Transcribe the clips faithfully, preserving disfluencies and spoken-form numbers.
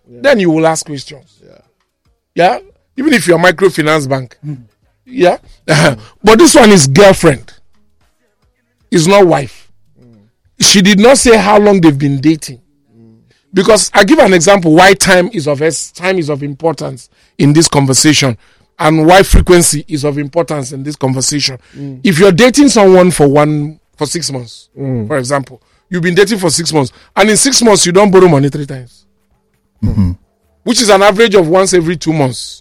yeah. then you will ask questions. Yeah. Yeah? Even if you're a microfinance bank. Mm. Yeah? Mm. But this one is girlfriend. It's not wife. Mm. She did not say how long they've been dating. Mm. Because I give an example why time is of time is of importance in this conversation and why frequency is of importance in this conversation. Mm. If you're dating someone for one for six months, mm. for example, you've been dating for six months, and in six months you don't borrow money three times, mm-hmm. which is an average of once every two months.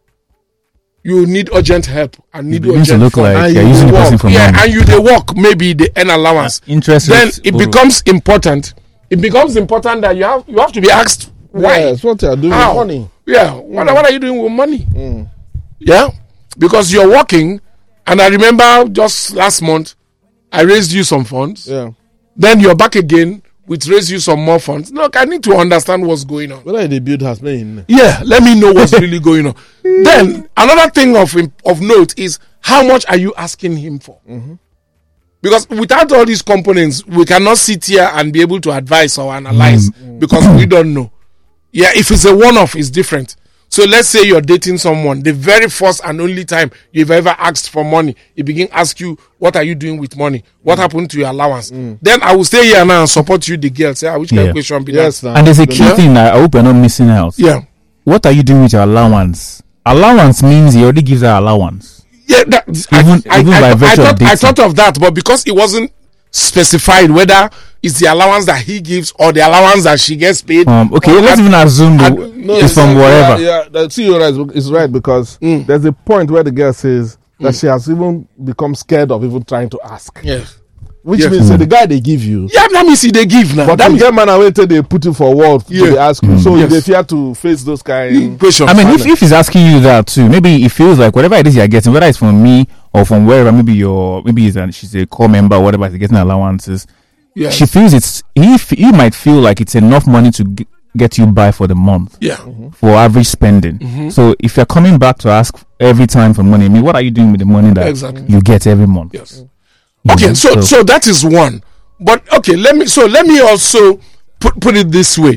You need urgent help and need it urgent to look fund. like And you're you using the person work, for yeah, money. and you they work, maybe they earn allowance. Uh, interest then rates, it oh. becomes important. It becomes important that you have you have to be asked why. Yeah, that's what you're doing How? with money. Yeah, mm. what, what are you doing with money? Mm. Yeah, because you're working, and I remember just last month I raised you some funds. Yeah. Then you're back again with raise you some more funds. Look, I need to understand what's going on. Whether they build has been. Yeah, let me know what's really going on. Then another thing of of note is how much are you asking him for? Mm-hmm. Because without all these components, we cannot sit here and be able to advise or analyze mm-hmm. because we don't know. Yeah, if it's a one-off, it's different. So let's say you're dating someone, the very first and only time you've ever asked for money, he begin ask you, what are you doing with money? What mm. happened to your allowance? Mm. Then I will stay here now and support you, the girl. Say, ah, which kind yeah. of question be yes, that? And there's a key yeah. thing that I hope you're not missing out. Yeah. What are you doing with your allowance? Allowance means he already gives her allowance. Yeah, that, even, I, even I, by I, virtue I, thought, of I thought of that, but because it wasn't specified whether it's the allowance that he gives or the allowance that she gets paid. Um, okay, let's ad- even assume ad- the, No, it's from whatever. Yeah, yeah that, see, you're right, it's right because mm. there's a point where the girl says that mm. she has even become scared of even trying to ask. Yes. Which yes. means mm. uh, the guy they give you. Yeah, that means they give now. But that the means girl man away till they put you for word yeah. they ask you. Mm. So yes. they fear to face those kind of questions. I mean, if, if he's asking you that too, maybe it feels like whatever it is you're getting, whether it's from me or from wherever, maybe you're, maybe he's an, she's a core member or whatever, he's getting allowances. Yes. She feels it's, he, he might feel like it's enough money to g- get you by for the month. Yeah. Mm-hmm. For average spending. Mm-hmm. So if you're coming back to ask every time for money, I mean, what are you doing with the money that exactly. you get every month? Yes. You okay, know, so, so so that is one. But okay, let me, so let me also put, put it this way.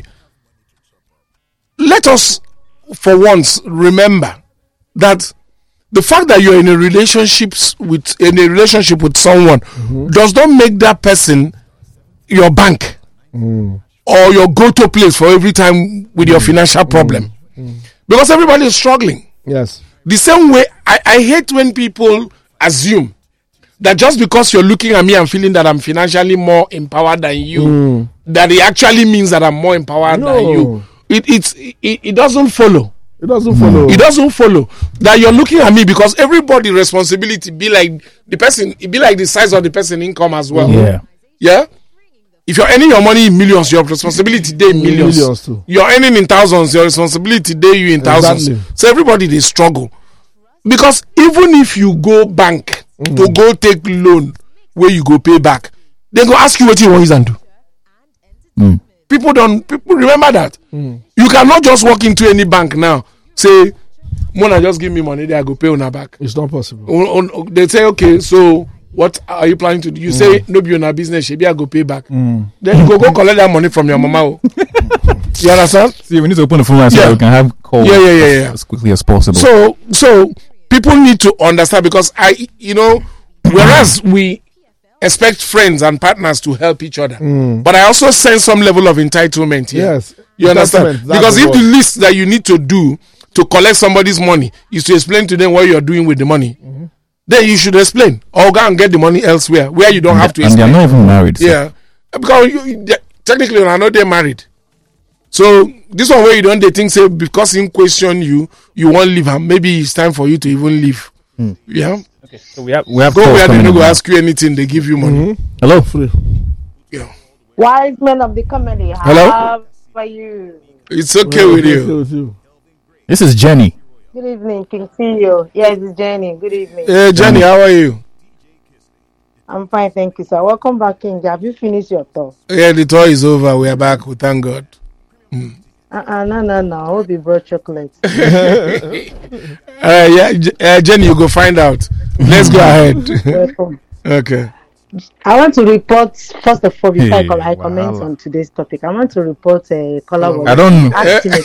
Let us, for once, remember that the fact that you're in a relationship with in a relationship with someone mm-hmm. does not make that person your bank mm. or your go-to place for every time with mm. your financial problem, mm. because everybody is struggling. Yes. The same way, I, I hate when people assume that just because you're looking at me and feeling that I'm financially more empowered than you, mm. that it actually means that I'm more empowered no. than you. It it's it, it doesn't follow. It doesn't follow. It doesn't follow that you're looking at me because everybody responsibility be like the person. It be like the size of the person income as well. Yeah. Yeah. If you're earning your money in millions, your responsibility day in millions. millions too. You're earning in thousands, your responsibility day you in thousands. Exactly. So everybody they struggle because even if you go bank mm. to go take loan where you go pay back, they go ask you what you want to do. Mm. People don't. People remember that. Mm. You cannot just walk into any bank now. Say, Mona, just give me money. Then I go pay on her back. It's not possible. On, on, they say, okay, so what are you planning to do? You mm. say, no, be on her business. Maybe I go pay back. Mm. Then you go go collect that money from your mama. You understand? See, we need to open the phone line so yeah. we can have calls yeah, yeah, yeah, yeah. as quickly as possible. So, so people need to understand because I, you know, whereas we expect friends and partners to help each other, mm. but I also sense some level of entitlement here. Yes, you understand? Because if the least that you need to do to collect somebody's money is to explain to them what you're doing with the money, mm-hmm. then you should explain or go and get the money elsewhere where you don't and have to and explain. And they're not even married. So. Yeah, because you, technically, I know they're married. So this one where you don't they think say because in question you you won't leave her, maybe it's time for you to even leave. Mm. Yeah. Okay. So we have we have go where they don't go now. ask you anything, they give you money. Mm-hmm. Hello. Free. Yeah. Wise men of the comedy. How Hello? are you? It's okay well, with it's you. Okay with you. This is Jenny. Good evening, King C E O. Yes, it's Jenny. Good evening. Hey Jenny, how are you? I'm fine, thank you, sir. Welcome back, King. Have you finished your tour? Yeah, the tour is over. We are back. We thank God. Mm. Uh-uh, no, no, no. I hope you brought chocolates. uh, yeah, uh, Jenny, you go find out. Let's go ahead. Welcome. Okay. I want to report, first of all, before hey, I, com- I comment wow. on today's topic, I want to report a uh, caller. I don't know. Asking